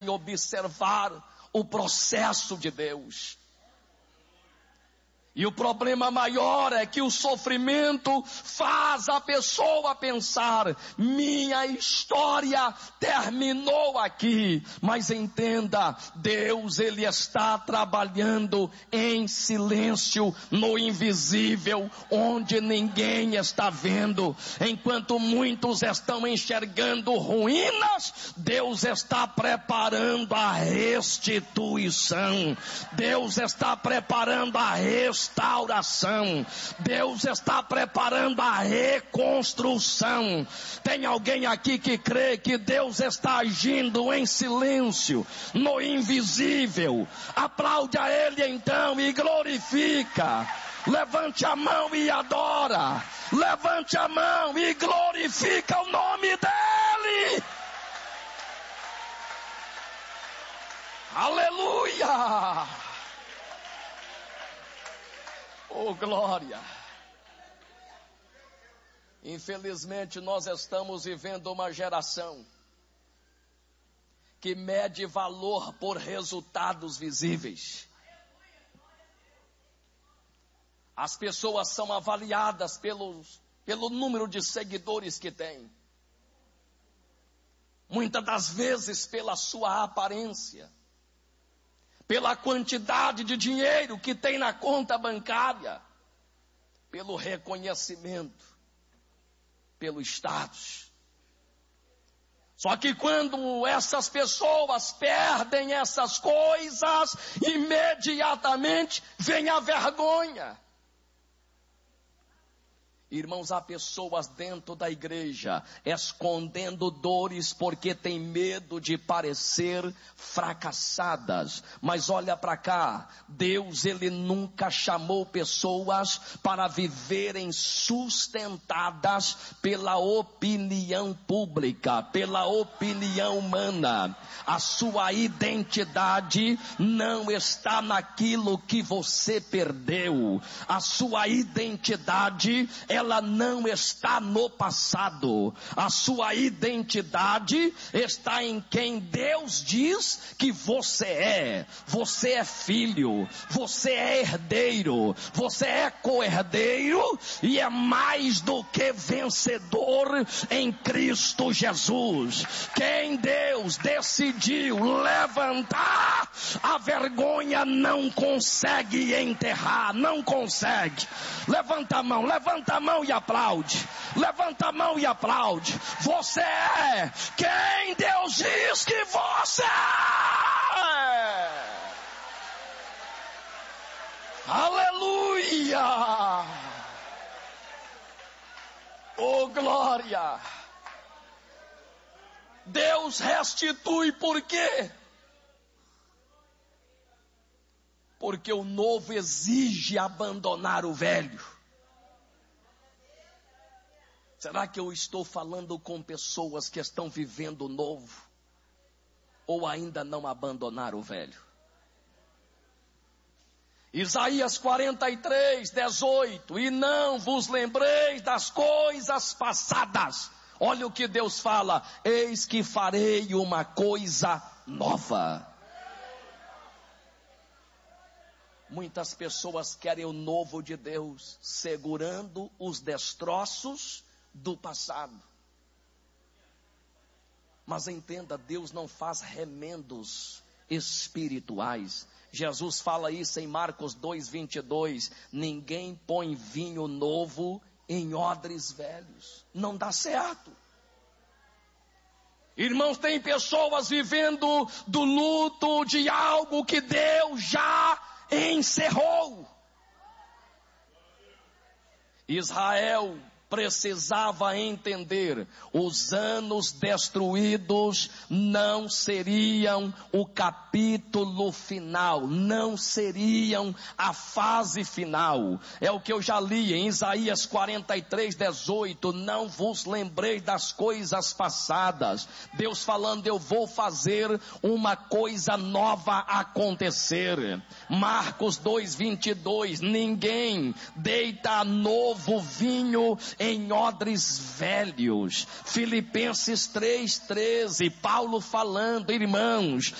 observar o processo de Deus. E o problema maior é que o sofrimento faz a pessoa pensar: minha história terminou aqui. Mas entenda, Deus, Ele está trabalhando em silêncio, no invisível, onde ninguém está vendo. Enquanto muitos estão enxergando ruínas, Deus está preparando a restituição. Deus está preparando a restauração. Deus está preparando a reconstrução. Tem alguém aqui que crê que Deus está agindo em silêncio, no invisível? Aplaude a Ele então e glorifica. Levante a mão e adora. Levante a mão e glorifica o nome dEle. Aleluia! Oh, glória! Infelizmente nós estamos vivendo uma geração que mede valor por resultados visíveis. As pessoas são avaliadas pelo número de seguidores que têm. Muitas das vezes pela sua aparência, pela quantidade de dinheiro que tem na conta bancária, pelo reconhecimento, pelo status. Só que quando essas pessoas perdem essas coisas, imediatamente vem a vergonha. Irmãos, há pessoas dentro da igreja escondendo dores porque tem medo de parecer fracassadas. Mas olha para cá, Deus, Ele nunca chamou pessoas para viverem sustentadas pela opinião pública, pela opinião humana. A sua identidade não está naquilo que você perdeu. A sua identidade ela não está no passado. A sua identidade está em quem Deus diz que você é. Você é filho, você é herdeiro, você é co-herdeiro e é mais do que vencedor em Cristo Jesus. Quem Deus decidiu levantar, a vergonha não consegue enterrar, não consegue. Levanta a mão e aplaude. Levanta a mão e aplaude. Você é quem Deus diz que você é. Aleluia. Oh, glória. Deus restitui por quê? Porque o novo exige abandonar o velho. Será que eu estou falando com pessoas que estão vivendo o novo? Ou ainda não abandonaram o velho? Isaías 43:18. E não vos lembreis das coisas passadas. Olha o que Deus fala. Eis que farei uma coisa nova. Muitas pessoas querem o novo de Deus, segurando os destroços do passado. Mas entenda, Deus não faz remendos espirituais. Jesus fala isso em Marcos 2:22. Ninguém põe vinho novo em odres velhos. Não dá certo. Irmãos, tem pessoas vivendo do luto de algo que Deus já encerrou. Israel precisava entender, os anos destruídos não seriam o capítulo final, não seriam a fase final. É o que eu já li em Isaías 43:18. Não vos lembreis das coisas passadas. Deus falando, eu vou fazer uma coisa nova acontecer. Marcos 2:22. Ninguém deita novo vinho em odres velhos. Filipenses 3:13, Paulo falando: irmãos,